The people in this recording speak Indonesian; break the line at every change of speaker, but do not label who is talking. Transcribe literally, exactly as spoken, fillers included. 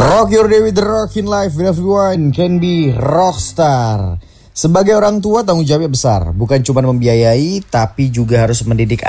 Rock your day with the rockin' life. Everyone can be rockstar. Sebagai orang tua tanggung jawabnya besar. Bukan cuma membiayai, tapi juga harus mendidik